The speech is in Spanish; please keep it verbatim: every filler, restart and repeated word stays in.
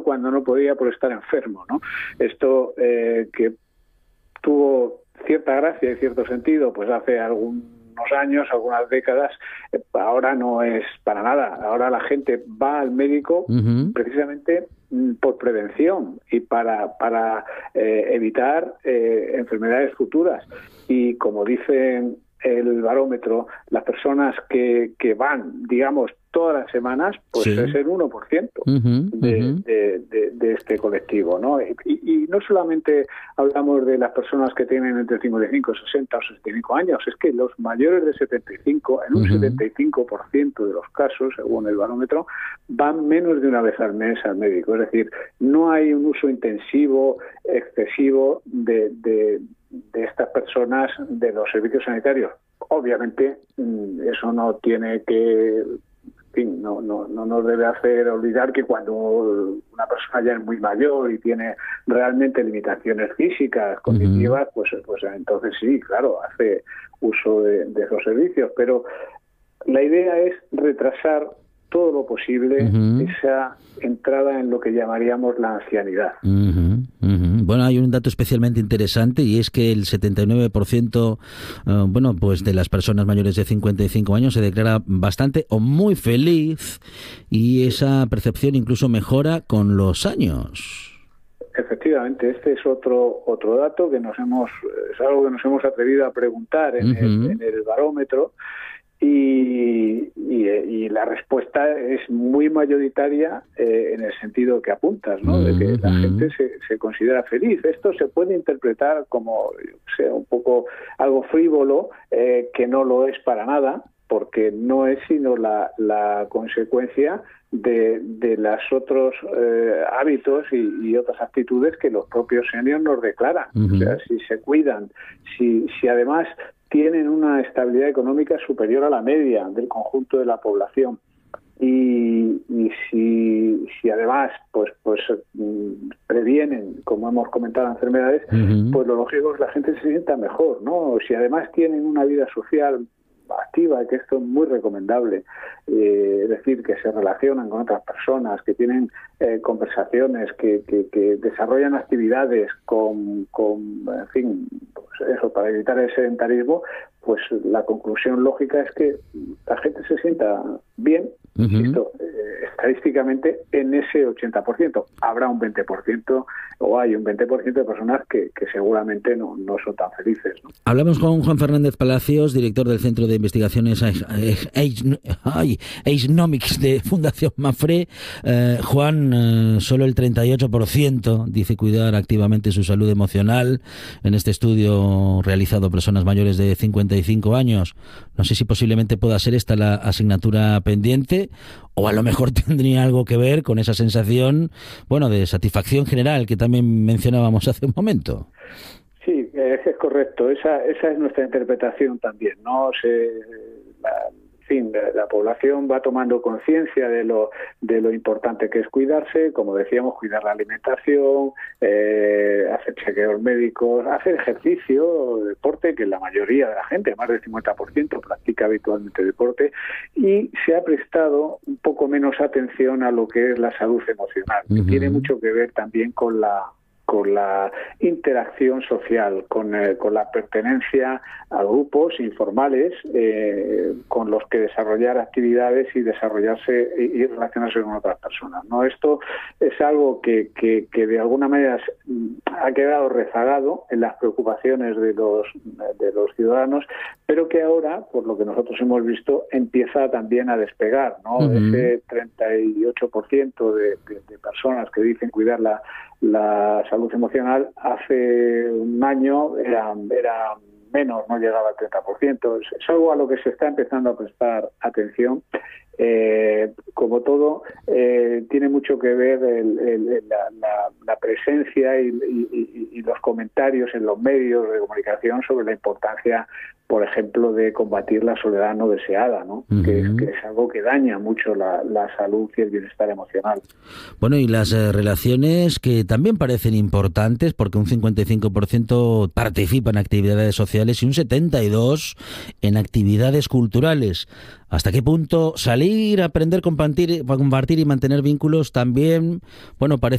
cuando no podía por estar enfermo, ¿no? Esto eh, que tuvo cierta gracia y cierto sentido, pues hace algunos años, algunas décadas, eh, ahora no es para nada. Ahora la gente va al médico uh-huh. precisamente mm, por prevención y para, para eh, evitar eh, enfermedades futuras. Y como dicen el barómetro, las personas que, que van, digamos, todas las semanas, pues sí. es el uno por ciento uh-huh, de, uh-huh. de, de, de este colectivo, ¿no? Y, y no solamente hablamos de las personas que tienen entre cincuenta y cinco, sesenta o sesenta y cinco años, es que los mayores de setenta y cinco, en un uh-huh. setenta y cinco por ciento de los casos, según el barómetro, van menos de una vez al mes al médico. Es decir, no hay un uso intensivo, excesivo de, de, de estas personas de los servicios sanitarios. Obviamente, eso no tiene que... En fin, no, no, no nos debe hacer olvidar que cuando una persona ya es muy mayor y tiene realmente limitaciones físicas, cognitivas, uh-huh. pues, pues entonces sí, claro, hace uso de, de esos servicios. Pero la idea es retrasar todo lo posible uh-huh. esa entrada en lo que llamaríamos la ancianidad. Uh-huh. Uh-huh. Bueno, hay un dato especialmente interesante y es que el setenta y nueve por ciento uh, bueno, pues de las personas mayores de cincuenta y cinco años se declara bastante o muy feliz, y esa percepción incluso mejora con los años. Efectivamente, este es otro otro dato que nos hemos es algo que nos hemos atrevido a preguntar en, uh-huh. el, en el barómetro. Y, y, y la respuesta es muy mayoritaria eh, en el sentido que apuntas, ¿no? De que la gente se, se considera feliz. Esto se puede interpretar como, yo sé, un poco algo frívolo, eh, que no lo es para nada, porque no es sino la, la consecuencia de, de los otros eh, hábitos y, y otras actitudes que los propios seniors nos declaran. Uh-huh. O sea, si se cuidan, si, si además tienen una estabilidad económica superior a la media del conjunto de la población. Y, y si, si además pues pues previenen, como hemos comentado, enfermedades, uh-huh. pues lo lógico es que la gente se sienta mejor, ¿no? Si además tienen una vida social activa, que esto es muy recomendable, eh, es decir, que se relacionan con otras personas, que tienen eh, conversaciones, que, que, que desarrollan actividades con, con, en fin, pues eso, para evitar el sedentarismo, pues la conclusión lógica es que la gente se sienta bien, uh-huh. insisto, eh, estadísticamente en ese ochenta por ciento. Habrá un veinte por ciento o hay un veinte por ciento de personas que, que seguramente no, no son tan felices, ¿no? Hablamos con Juan Fernández Palacios, director del Centro de Investigaciones Agenomics de Fundación Mafre. Eh, Juan, eh, solo el treinta y ocho por ciento dice cuidar activamente su salud emocional en este estudio realizado a personas mayores de cincuenta y cinco años. No sé si posiblemente pueda ser esta la asignatura pendiente, o a lo mejor tendría algo que ver con esa sensación, bueno, de satisfacción general que también mencionábamos hace un momento. Sí, es correcto. Esa, esa es nuestra interpretación también, ¿no? Se, la, en fin, la, la población va tomando conciencia de lo de lo importante que es cuidarse, como decíamos, cuidar la alimentación, eh, hacer chequeos médicos, hacer ejercicio, deporte, que la mayoría de la gente, más del cincuenta por ciento, practica habitualmente deporte, y se ha prestado un poco menos atención a lo que es la salud emocional, que uh-huh. tiene mucho que ver también con la con la interacción social, con, eh, con la pertenencia a grupos informales eh, con los que desarrollar actividades y desarrollarse y, y relacionarse con otras personas, ¿no? Esto es algo que, que, que de alguna manera ha quedado rezagado en las preocupaciones de los, de los ciudadanos, pero que ahora, por lo que nosotros hemos visto, empieza también a despegar, ¿no? Uh-huh. Ese treinta y ocho por ciento de, de, de personas que dicen cuidar la La salud emocional hace un año era, era menos, no llegaba al treinta por ciento. Es, es algo a lo que se está empezando a prestar atención. Eh, como todo, eh, tiene mucho que ver el, el, la, la, la presencia y, y, y los comentarios en los medios de comunicación sobre la importancia, por ejemplo, de combatir la soledad no deseada, ¿no? Uh-huh. que, es, que es algo que daña mucho la, la salud y el bienestar emocional. Bueno, y las eh, relaciones que también parecen importantes, porque un cincuenta y cinco por ciento participa en actividades sociales y un setenta y dos por ciento en actividades culturales. ¿Hasta qué punto salir, aprender, compartir, compartir y mantener vínculos también, bueno, parece